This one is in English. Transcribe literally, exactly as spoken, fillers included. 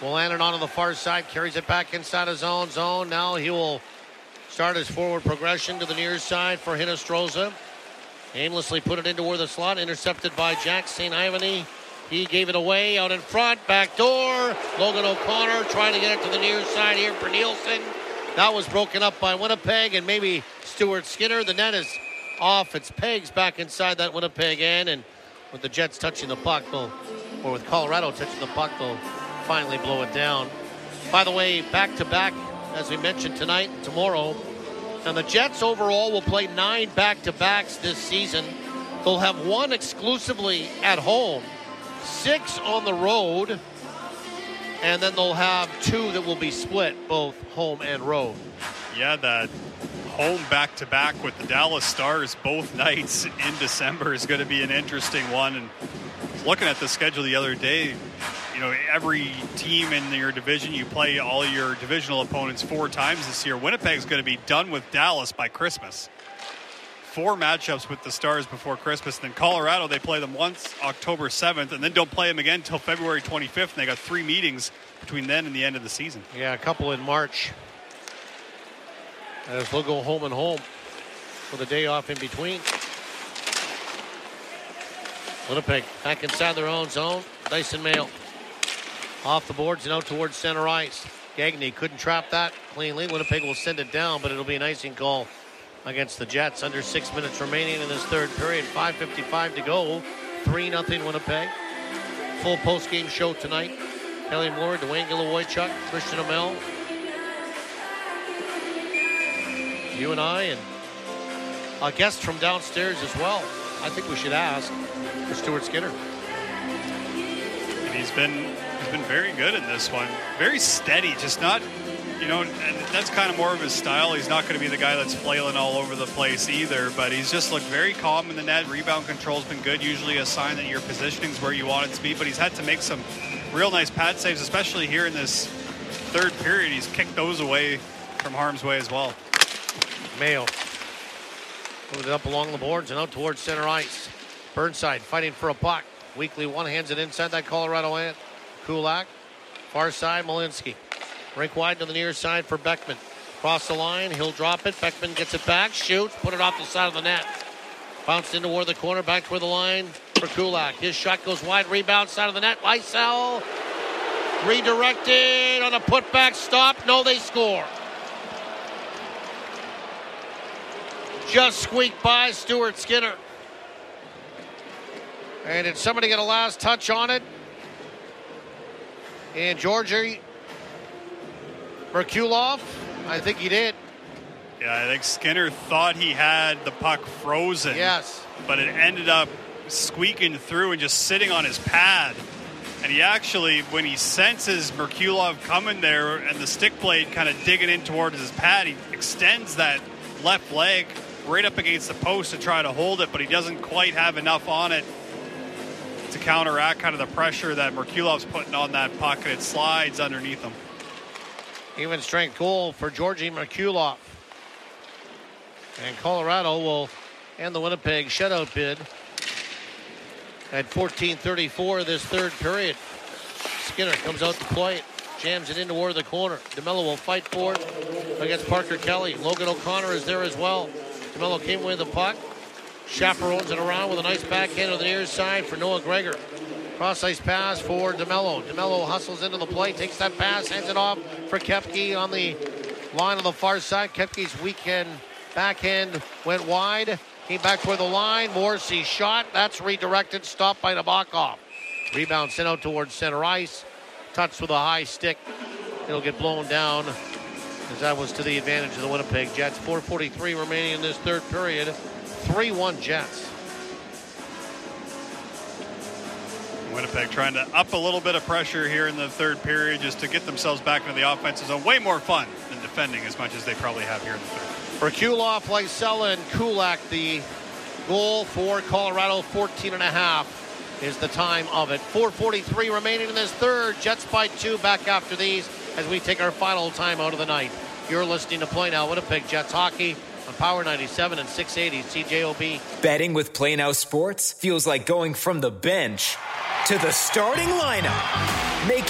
Wolanin on the far side, carries it back inside his own zone. Now he will start his forward progression to the near side for Hinostroza. Aimlessly put it into where the slot, intercepted by Jack Saint Ivany. He gave it away out in front, back door. Logan O'Connor trying to get it to the near side here for Nielsen. That was broken up by Winnipeg and maybe Stuart Skinner. The net is off its pegs back inside that Winnipeg end, and with the Jets touching the puck, they'll, or with Colorado touching the puck, they'll finally blow it down. By the way, back-to-back, as we mentioned tonight and tomorrow, and the Jets overall will play nine back-to-backs this season. They'll have one exclusively at home, six on the road, and then they'll have two that will be split, both home and road. Yeah, that home back-to-back with the Dallas Stars both nights in December is going to be an interesting one. And looking at the schedule the other day, you know, every team in your division, you play all your divisional opponents four times this year. Winnipeg's going to be done with Dallas by Christmas. Four matchups with the Stars before Christmas. Then Colorado, they play them once October seventh, and then don't play them again until February twenty-fifth. And they got three meetings between then and the end of the season. Yeah, a couple in March. As they'll go home and home with a day off in between. Winnipeg back inside their own zone. Dyson Mail off the boards and out towards center ice. Gagné couldn't trap that cleanly. Winnipeg will send it down, but it'll be an icing call against the Jets. Under six minutes remaining in this third period. five fifty-five to go. three nothing Winnipeg. Full post-game show tonight. Kelly Moore, Dwayne Gillowoychuk, Christian Amell. You and I, and a guest from downstairs as well. I think we should ask for Stuart Skinner. And he's been he's been very good in this one. Very steady, just not, you know, and that's kind of more of his style. He's not going to be the guy that's flailing all over the place either, but he's just looked very calm in the net. Rebound control's been good, usually a sign that your positioning's where you want it to be, but he's had to make some real nice pad saves, especially here in this third period. He's kicked those away from harm's way as well. Mayo moved it up along the boards and out towards center ice. Burnside fighting for a puck. Weekly one hands it inside that Colorado end. Kulak, far side, Malinsky. Rink wide to the near side for Beckman. Cross the line, he'll drop it. Beckman gets it back, shoots, put it off the side of the net. Bounced into where the corner, back toward the line for Kulak. His shot goes wide, rebound, side of the net. Lysell redirected on a putback stop. No, they score. Just squeaked by Stuart Skinner. And did somebody get a last touch on it? And Georgi Merkulov? I think he did. Yeah, I think Skinner thought he had the puck frozen. Yes. But it ended up squeaking through and just sitting on his pad. And he actually, when he senses Merkulov coming there and the stick blade kind of digging in towards his pad, he extends that left leg right up against the post to try to hold it, but he doesn't quite have enough on it to counteract kind of the pressure that Merkulov's putting on that puck, and it slides underneath him. Even strength goal for Georgi Merkulov. And Colorado will end the Winnipeg shutout bid at fourteen thirty-four this third period. Skinner comes out to play it, jams it into where the corner. DeMello will fight for it against Parker Kelly. Logan O'Connor is there as well. DeMello came with the puck. Chaperones it around with a nice backhand on the near side for Noah Gregor. Cross-ice pass for DeMello. DeMello hustles into the play, takes that pass, hands it off for Koepke on the line on the far side. Koepke's weekend backhand went wide. Came back toward the line. Morrissey shot. That's redirected. Stopped by Nabokov. Rebound sent out towards center ice. Touched with a high stick. It'll get blown down, as that was to the advantage of the Winnipeg Jets. four forty-three remaining in this third period. three one Jets. Winnipeg trying to up a little bit of pressure here in the third period just to get themselves back into the offensive zone. Way more fun than defending as much as they probably have here in the third. Merkulov, Lysell, and Kulak, the goal for Colorado. fourteen and a half is the time of it. four forty-three remaining in this third. Jets by two. Back after these as we take our final time out of the night. You're listening to Play Now Winnipeg Jets hockey on Power ninety-seven and six eighty C J O B. Betting with Play Now Sports feels like going from the bench to the starting lineup. Make